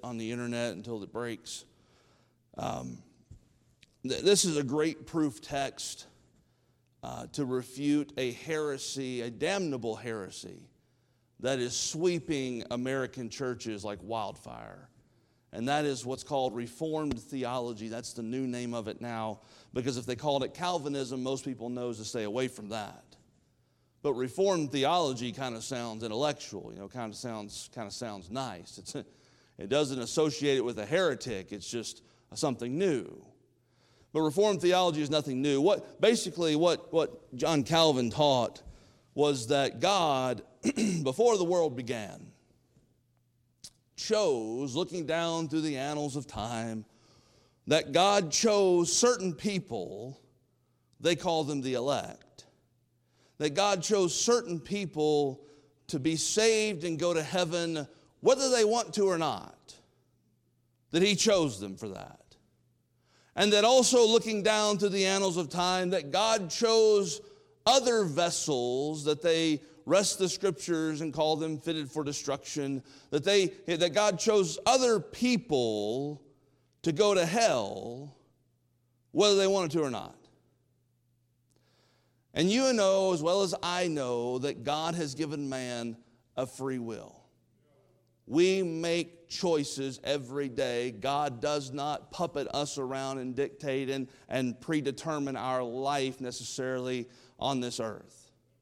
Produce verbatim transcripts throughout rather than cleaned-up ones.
on the internet until it breaks. Um, th- this is a great proof text uh, to refute a heresy, a damnable heresy that is sweeping American churches like wildfire. And that is what's called Reformed theology. That's the new name of it now, because if they called it Calvinism, most people know to stay away from that. But Reformed theology kind of sounds intellectual, you know, kind of sounds kind of sounds nice. It's, it doesn't associate it with a heretic. It's just something new. But Reformed theology is nothing new. What basically what, what John Calvin taught was that God, before the world began, chose, looking down through the annals of time, that God chose certain people, they call them the elect, that God chose certain people to be saved and go to heaven whether they want to or not, that he chose them for that. And that also looking down through the annals of time, that God chose other vessels that they rest the scriptures and call them fitted for destruction, that they that God chose other people to go to hell whether they wanted to or not. And you know as well as I know that God has given man a free will. We make choices every day. God does not puppet us around and dictate and, and predetermine our life necessarily on this earth.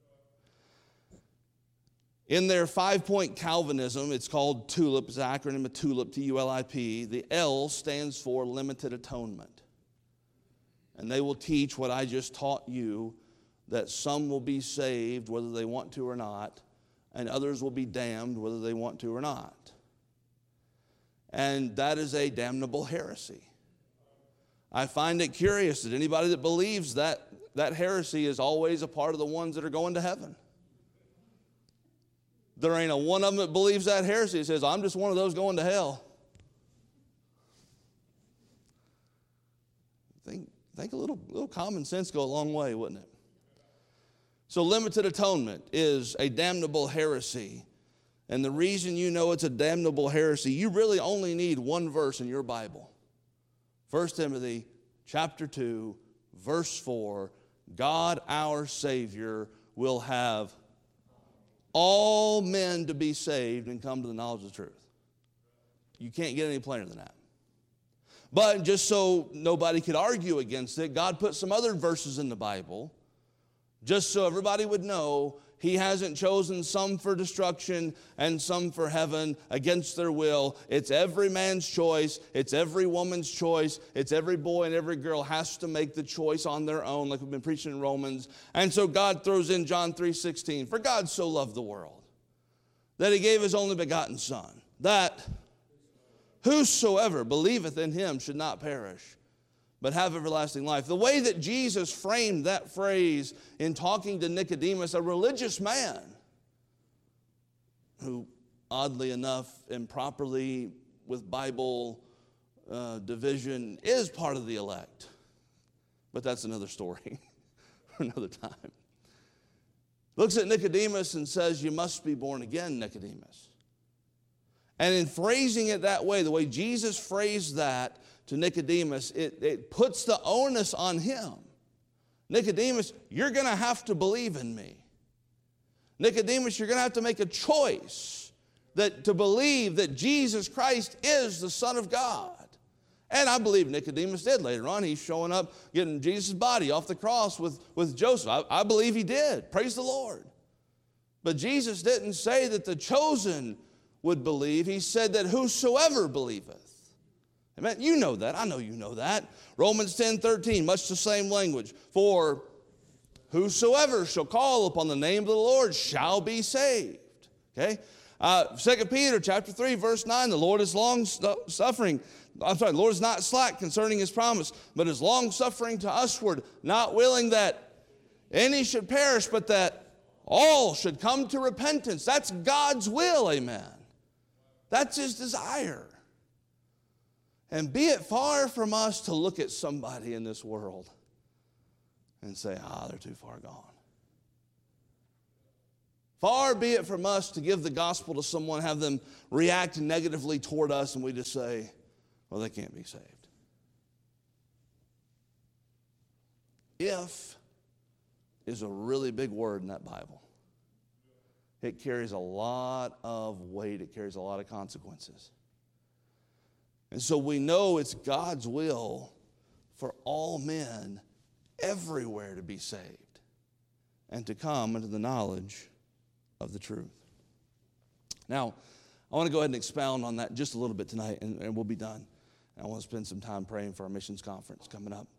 In their five-point Calvinism, it's called TULIP, it's an acronym of TULIP, T U L I P. The L stands for limited atonement. And they will teach what I just taught you, that some will be saved whether they want to or not, and others will be damned whether they want to or not. And that is a damnable heresy. I find it curious that anybody that believes that that heresy is always a part of the ones that are going to heaven. There ain't a one of them that believes that heresy. It says, I'm just one of those going to hell. Think, think a little, little common sense go a long way, wouldn't it? So limited atonement is a damnable heresy. And the reason you know it's a damnable heresy, you really only need one verse in your Bible. First Timothy chapter two, verse four, God our Savior will have all men to be saved and come to the knowledge of the truth. You can't get any plainer than that. But just so nobody could argue against it, God put some other verses in the Bible just so everybody would know he hasn't chosen some for destruction and some for heaven against their will. It's every man's choice. It's every woman's choice. It's every boy and every girl has to make the choice on their own, like we've been preaching in Romans. And so God throws in John three sixteen. For God so loved the world that he gave his only begotten Son, that whosoever believeth in him should not perish, but have everlasting life. The way that Jesus framed that phrase in talking to Nicodemus, a religious man, who oddly enough, improperly with Bible uh, division, is part of the elect. But that's another story for another time. Looks at Nicodemus and says, you must be born again, Nicodemus. And in phrasing it that way, the way Jesus phrased that to Nicodemus, it, it puts the onus on him. Nicodemus, you're going to have to believe in me. Nicodemus, you're going to have to make a choice that to believe that Jesus Christ is the Son of God. And I believe Nicodemus did later on. He's showing up, getting Jesus' body off the cross with, with Joseph. I, I believe he did. Praise the Lord. But Jesus didn't say that the chosen would believe. He said that whosoever believeth. Amen. You know that. I know you know that. Romans ten thirteen, much the same language. For whosoever shall call upon the name of the Lord shall be saved. Okay? Uh, Second Peter chapter three, verse nine, the Lord is long suffering. I'm sorry, the Lord is not slack concerning his promise, but is long suffering to usward, not willing that any should perish, but that all should come to repentance. That's God's will, amen. That's his desire. And be it far from us to look at somebody in this world and say, ah, they're too far gone. Far be it from us to give the gospel to someone, have them react negatively toward us, and we just say, well, they can't be saved. If is a really big word in that Bible. It carries a lot of weight. It carries a lot of consequences. And so we know it's God's will for all men everywhere to be saved and to come into the knowledge of the truth. Now, I want to go ahead and expound on that just a little bit tonight, and, and we'll be done. And I want to spend some time praying for our missions conference coming up.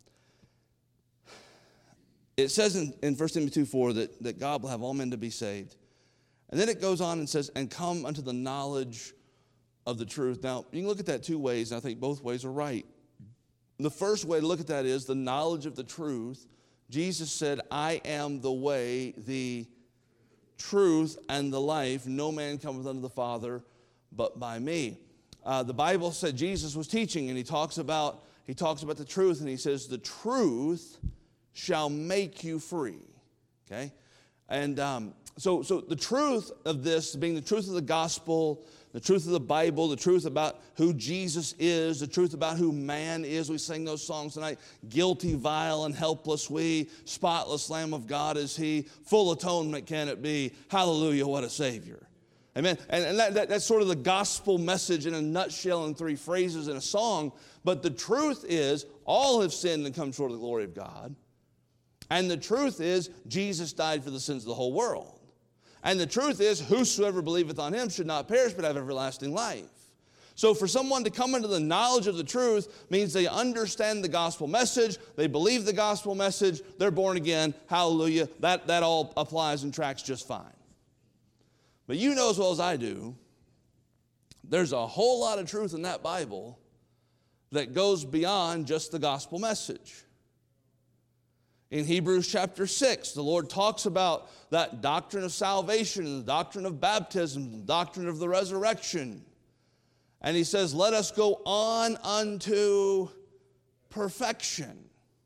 It says in, in First Timothy two four that, that God will have all men to be saved. And then it goes on and says, and come unto the knowledge of the truth. Now, you can look at that two ways, and I think both ways are right. The first way to look at that is the knowledge of the truth. Jesus said, I am the way, the truth, and the life. No man cometh unto the Father but by me. Uh, the Bible said Jesus was teaching, and he talks about he talks about the truth, and he says, the truth shall make you free. Okay? And um, so, so the truth of this, being the truth of the gospel, the truth of the Bible, the truth about who Jesus is, the truth about who man is. We sang those songs tonight. Guilty, vile, and helpless we. Spotless Lamb of God is he. Full atonement can it be. Hallelujah, what a Savior. Amen. And, and that, that, that's sort of the gospel message in a nutshell in three phrases in a song. But the truth is, all have sinned and come short of the glory of God. And the truth is, Jesus died for the sins of the whole world. And the truth is, whosoever believeth on him should not perish but have everlasting life. So for someone to come into the knowledge of the truth means they understand the gospel message, they believe the gospel message, they're born again, hallelujah. That, that all applies and tracks just fine. But you know as well as I do, there's a whole lot of truth in that Bible that goes beyond just the gospel message. In Hebrews chapter six, the Lord talks about that doctrine of salvation, and the doctrine of baptism, the doctrine of the resurrection. And he says, let us go on unto perfection.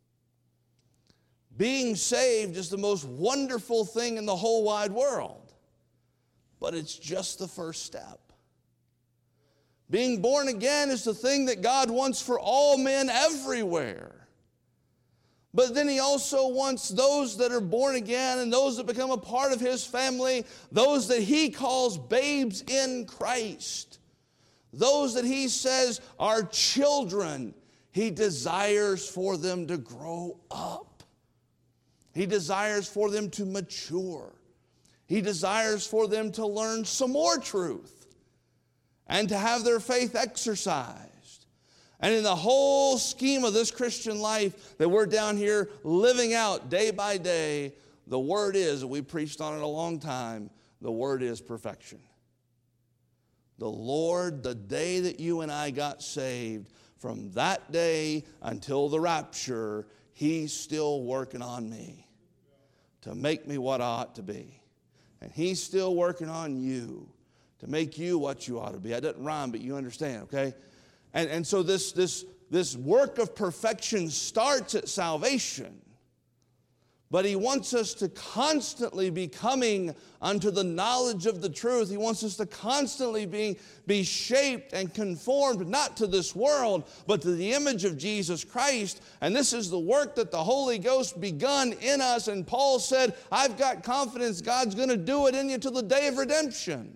Being saved is the most wonderful thing in the whole wide world, but it's just the first step. Being born again is the thing that God wants for all men everywhere. But then he also wants those that are born again and those that become a part of his family, those that he calls babes in Christ, those that he says are children. He desires for them to grow up. He desires for them to mature. He desires for them to learn some more truth and to have their faith exercised. And in the whole scheme of this Christian life that we're down here living out day by day, the word is, and we preached on it a long time, the word is perfection. The Lord, the day that you and I got saved, from that day until the rapture, he's still working on me to make me what I ought to be. And he's still working on you to make you what you ought to be. That doesn't rhyme, but you understand, okay? And, and so this, this, this work of perfection starts at salvation. But he wants us to constantly be coming unto the knowledge of the truth. He wants us to constantly be, be shaped and conformed, not to this world, but to the image of Jesus Christ. And this is the work that the Holy Ghost begun in us. And Paul said, I've got confidence God's going to do it in you till the day of redemption.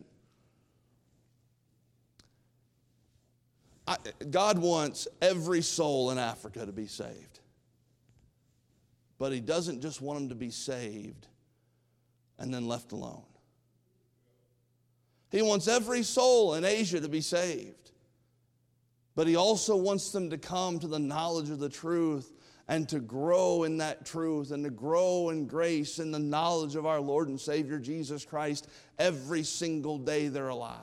I, God wants every soul in Africa to be saved. But he doesn't just want them to be saved and then left alone. He wants every soul in Asia to be saved. But he also wants them to come to the knowledge of the truth and to grow in that truth and to grow in grace and the knowledge of our Lord and Savior Jesus Christ every single day they're alive.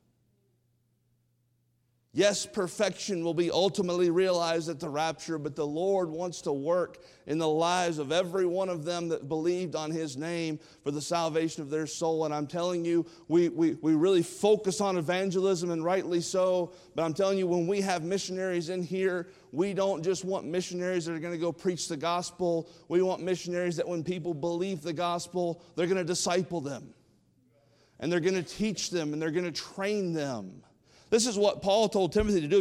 Yes, perfection will be ultimately realized at the rapture, but the Lord wants to work in the lives of every one of them that believed on his name for the salvation of their soul. And I'm telling you, we, we, we really focus on evangelism, and rightly so, but I'm telling you, when we have missionaries in here, we don't just want missionaries that are going to go preach the gospel. We want missionaries that when people believe the gospel, they're going to disciple them. And they're going to teach them and they're going to train them. This is what Paul told Timothy to do.